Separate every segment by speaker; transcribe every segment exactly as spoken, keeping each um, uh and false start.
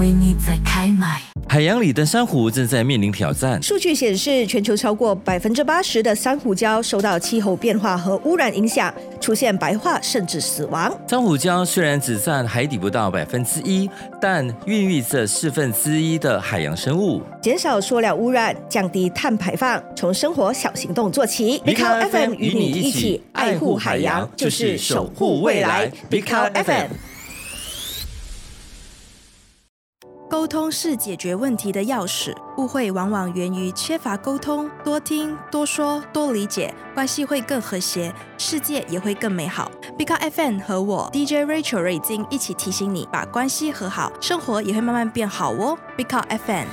Speaker 1: 为你在开麦。
Speaker 2: 海洋里的珊瑚正在面临挑战。
Speaker 3: 数据显示，全球超过百分之八十的珊瑚礁受到气候变化和污染影响，出现白化甚至死亡。
Speaker 2: 珊瑚礁虽然只占海底不到百分之一，但孕育着四分之一的海洋生物。
Speaker 3: 减少塑料污染，降低碳排放，从生活小行动做起。Big Cow F M 与你一起爱护海洋，就是守护未来。Big Cow F M。
Speaker 4: 沟通是解决问题的钥匙，误会往往源于缺乏沟通，多听、多说、多理解，关系会更和谐，世界也会更美好。Big Cow F M 和我 D J Rachel 瑞金一起提醒你，把关系和好，生活也会慢慢变好哦。Big Cow F M。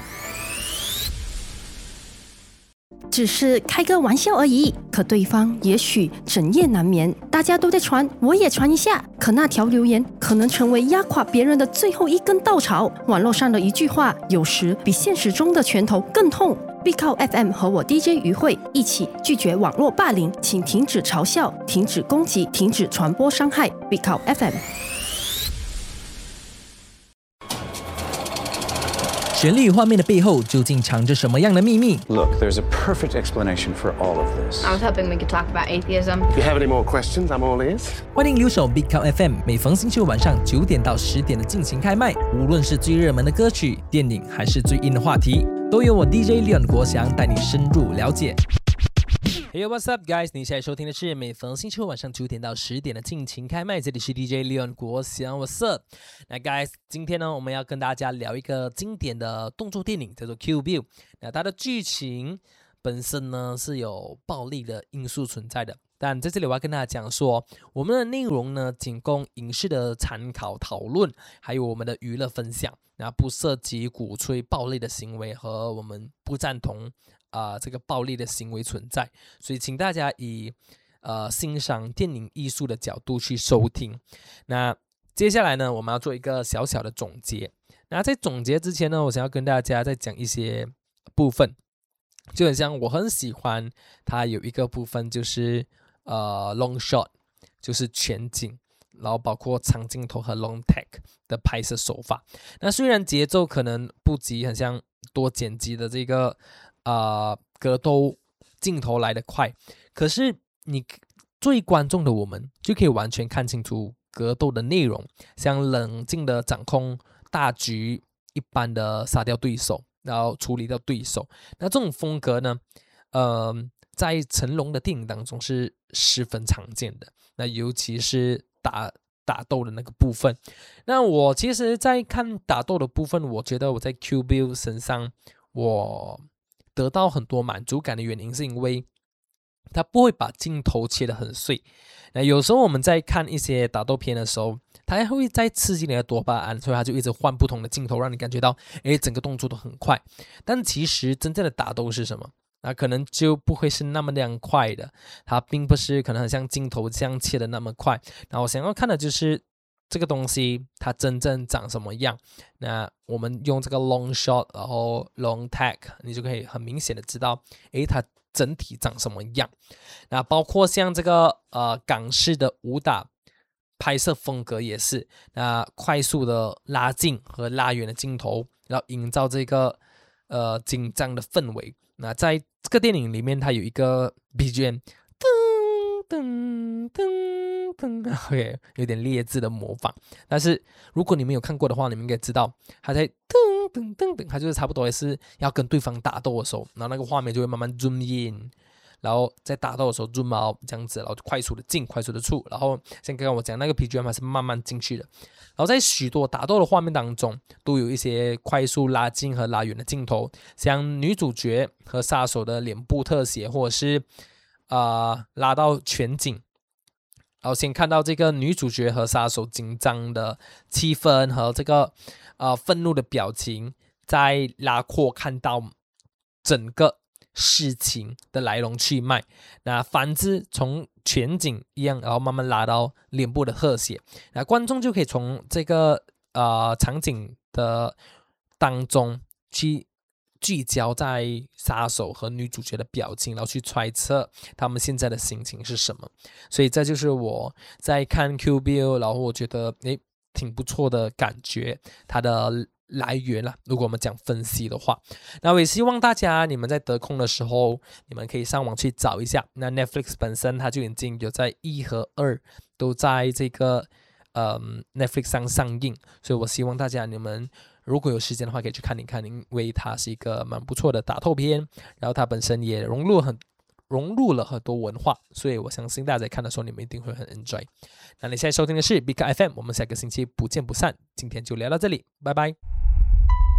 Speaker 5: 只是开个玩笑而已，可对方也许整夜难眠。大家都在传，我也传一下。可那条留言可能成为压垮别人的最后一根稻草。网络上的一句话，有时比现实中的拳头更痛。Big Cow F M 和我 D J 于慧一起拒绝网络霸凌，请停止嘲笑，停止攻击，停止传播伤害。Big Cow F M。
Speaker 6: 绚丽画面的背后究竟藏着什么样的秘密
Speaker 7: Look, there's a perfect explanation for all of this.
Speaker 8: I was hoping we could talk about atheism.
Speaker 9: If you have any more questions, I'm all ears.
Speaker 6: 欢迎留守 Big Cow F M， 每逢星期五晚上九点到十点的尽情开麦，无论是最热门的歌曲、电影，还是最硬的话题，都由我 D J Leon 国祥带你深入了解。Hey, what's up, guys? 你现在收听的是每逢星期五晚上九点到十点的尽情开麦，这里是 D J Leon 国祥 ，What's up? 那 guys， 今天呢，我们要跟大家聊一个经典的动作电影，叫做 Kill Bill。那它的剧情本身呢是有暴力的因素存在的，但在这里我要跟大家讲说，我们的内容呢仅供影视的参考讨论，还有我们的娱乐分享，那不涉及鼓吹暴力的行为和我们不赞同。啊、呃，这个暴力的行为存在，所以请大家以呃欣赏电影艺术的角度去收听。那接下来呢，我们要做一个小小的总结。那在总结之前呢，我想要跟大家再讲一些部分，就很像我很喜欢它有一个部分就是呃 long shot， 就是全景，然后包括长镜头和 long take 的拍摄手法。那虽然节奏可能不及很像多剪辑的这个。呃，格斗镜头来得快，可是你作为观众的我们就可以完全看清楚格斗的内容，像冷静的掌控大局，一般的杀掉对手，然后处理掉对手。那这种风格呢，呃，在成龙的电影当中是十分常见的。那尤其是打打斗的那个部分。那我其实，在看打斗的部分，我觉得我在 Kill Bill 身上，我得到很多满足感的原因是因为他不会把镜头切得很碎。那有时候我们在看一些打斗片的时候，他还会再刺激你的多巴胺，所以他就一直换不同的镜头，让你感觉到诶整个动作都很快。但其实真正的打斗是什么？那可能就不会是那么样快的，它并不是可能很像镜头这样切的那么快。那我想要看的就是这个东西它真正长什么样。那我们用这个 long shot 然后 long take， 你就可以很明显的知道诶它整体长什么样。那包括像这个呃港式的武打拍摄风格也是，那快速的拉近和拉远的镜头，然后营造这个呃紧张的氛围。那在这个电影里面它有一个 B G M， 噔噔噔噔 OK， 有点劣质的模仿，但是如果你们有看过的话，你们应该知道它在噔噔噔噔，它就是差不多也是要跟对方打斗的时候，然后那个画面就会慢慢 zoom in， 然后在打斗的时候 zoom out 这样子，然后就快速的进快速的出，然后像刚刚我讲那个 B G M 还是慢慢进去的。然后在许多打斗的画面当中都有一些快速拉近和拉远的镜头，像女主角和杀手的脸部特写，或者是呃拉到全景，然后先看到这个女主角和杀手紧张的气氛和这个呃愤怒的表情，再拉阔看到整个事情的来龙去脉。那反之从全景一样，然后慢慢拉到脸部的特写，那观众就可以从这个呃场景的当中去聚焦在杀手和女主角的表情，然后去揣测他们现在的心情是什么。所以这就是我在看 Kill Bill， 然后我觉得诶挺不错的感觉，它的来源啦，如果我们讲分析的话，那我也希望大家你们在得空的时候，你们可以上网去找一下。那 Netflix 本身它就已经有在一和二都在这个呃 Netflix 上上映，所以我希望大家你们如果有时间的话可以去看一看，因为它是一个蛮不错的打斗片，然后它本身也融入很融入了很多文化，所以我相信大家在看的时候你们一定会很 enjoy。 那你现在收听的是 B 卡 F M， 我们下个星期不见不散，今天就聊到这里，拜拜。